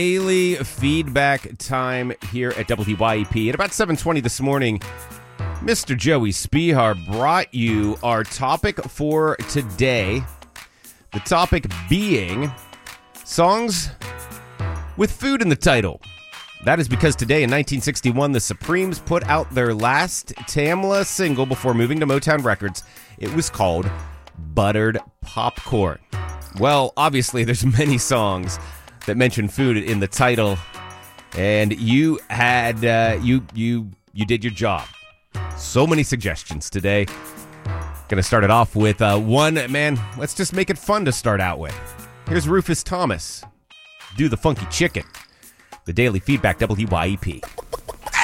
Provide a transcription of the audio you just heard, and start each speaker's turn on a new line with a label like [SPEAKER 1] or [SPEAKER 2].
[SPEAKER 1] Daily feedback time here at WYEP. At about 7:20 this morning, Mr. Joey Spihar brought you our topic for today. The topic being songs with food in the title. That is because today in 1961, the Supremes put out their last Tamla single before moving to Motown Records. It was called Buttered Popcorn. Well, obviously, there's many songs that mention food in the title, and you had you did your job. So many suggestions today. Gonna start it off with one, man, let's just make it fun to start out with. Here's Rufus Thomas, Do the Funky Chicken. The Daily Feedback, WYEP.